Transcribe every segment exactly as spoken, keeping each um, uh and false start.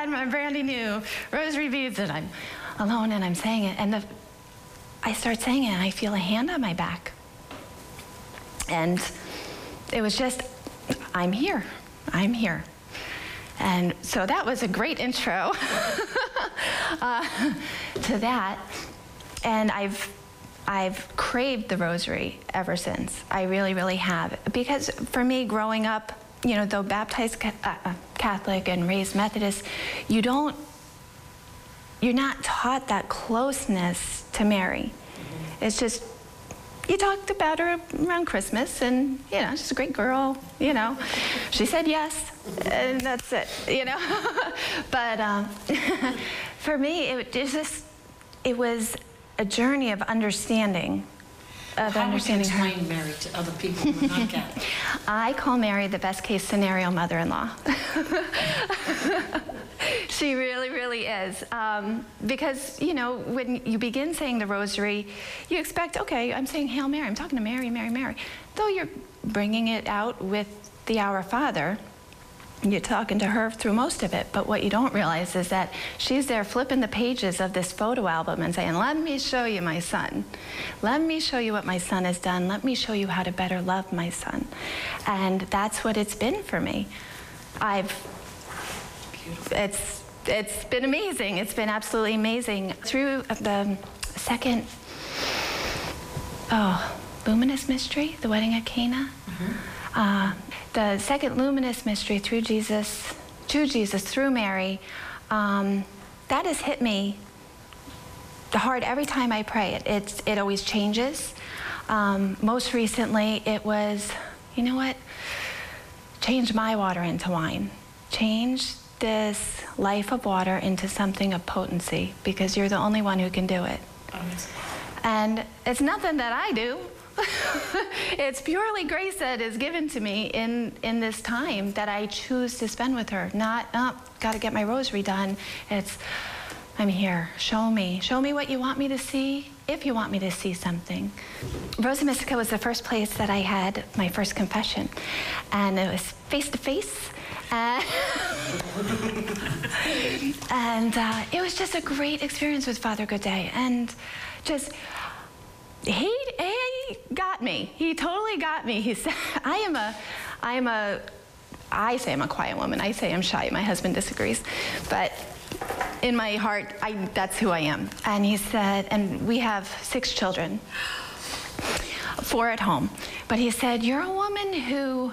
had my brandy new rosary beads, and I'm alone, and I'm saying it, and the, I start saying it, and I feel a hand on my back. And it was just, I'm here, I'm here. And so that was a great intro uh, to that. And I've, I've craved the rosary ever since. I really, really have. Because for me, growing up, you know, though baptized uh, Catholic and raised Methodist, you don't, you're not taught that closeness to Mary. Mm-hmm. It's just, you talked about her around Christmas, and, you know, she's a great girl, you know. She said yes, and that's it, you know. But um, for me, it was just, it was a journey of understanding. Of How understanding would you her. explain Mary to other people who are not Catholic? I call Mary the best case scenario mother-in-law. She really, really is. Um, because, you know, when you begin saying the rosary, you expect, okay, I'm saying Hail Mary, I'm talking to Mary, Mary, Mary. Though you're bringing it out with the Our Father, you're talking to her through most of it, but what you don't realize is that she's there flipping the pages of this photo album and saying, let me show you my son. Let me show you what my son has done. Let me show you how to better love my son. And that's what it's been for me. I've, it's, it's been amazing. It's been absolutely amazing. Through the second, oh, luminous mystery, the wedding at Cana. Mm-hmm. uh, The second luminous mystery through Jesus, to Jesus, through Mary, um, that has hit me hard every time I pray. It, it's, it always changes. Um, most recently, it was, you know what? Change my water into wine. Change this life of water into something of potency, because you're the only one who can do it. And it's nothing that I do. It's purely grace that is given to me in, in this time that I choose to spend with her. Not, oh, got to get my rosary done. It's, I'm here. Show me. Show me what you want me to see, if you want me to see something. Rosa Mystica was the first place that I had my first confession. And it was face-to-face. Uh, and uh, it was just a great experience with Father Godet. And just... He, he got me. He totally got me. He said, I am a, I am a, I say I'm a quiet woman. I say I'm shy. My husband disagrees. But in my heart, I, that's who I am. And he said, and we have six children, four at home. But he said, you're a woman who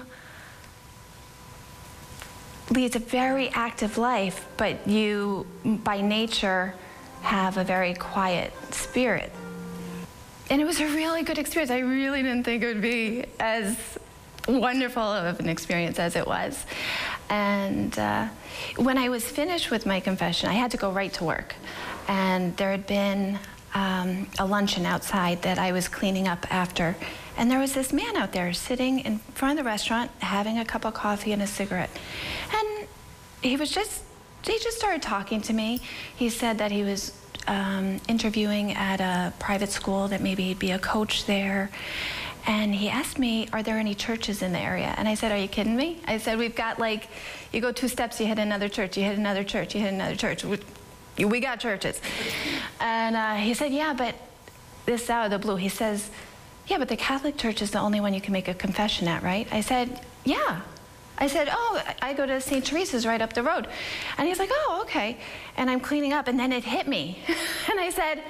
leads a very active life, but you, by nature, have a very quiet spirit. And it was a really good experience. I really didn't think it would be as wonderful of an experience as it was. And uh, when I was finished with my confession, I had to go right to work. And there had been um, a luncheon outside that I was cleaning up after. And there was this man out there sitting in front of the restaurant, having a cup of coffee and a cigarette. And he was just, he just started talking to me. He said that he was Um, interviewing at a private school, that maybe he'd be a coach there. And he asked me, are there any churches in the area? And I said, are you kidding me? I said, we've got like, you go two steps, you hit another church, you hit another church, you hit another church. We, we got churches. And uh, he said, yeah, but this is out of the blue. He says, yeah, but the Catholic Church is the only one you can make a confession at, right? I said, yeah. I said, oh, I go to Saint Teresa's right up the road. And he's like, oh, okay. And I'm cleaning up, and then it hit me. And I said,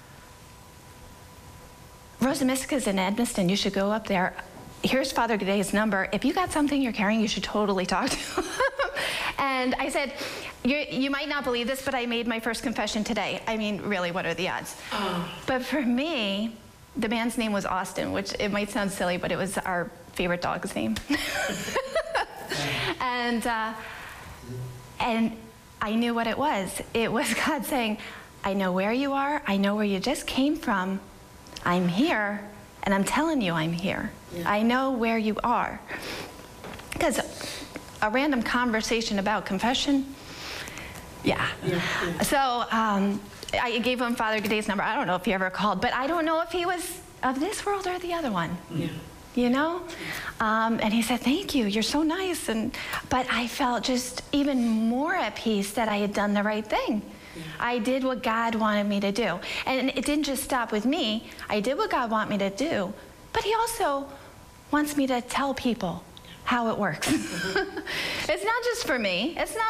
Rosa Mystica's in Edmiston. You should go up there. Here's Father Godet's number. If you got something you're carrying, you should totally talk to him. And I said, you, you might not believe this, but I made my first confession today. I mean, really, what are the odds? Oh. But for me, the man's name was Austin, which it might sound silly, but it was our favorite dog's name. And, uh, and I knew what it was. It was God saying, I know where you are. I know where you just came from. I'm here, and I'm telling you I'm here. Yeah. I know where you are. Because a random conversation about confession, yeah. yeah, yeah. So um, I gave him Father Godet's number. I don't know if he ever called, but I don't know if he was of this world or the other one. Yeah. you know? Um, and he said, thank you, you're so nice. And, but I felt just even more at peace that I had done the right thing. Yeah. I did what God wanted me to do. And it didn't just stop with me. I did what God wanted me to do, but he also wants me to tell people how it works. It's not just for me. It's not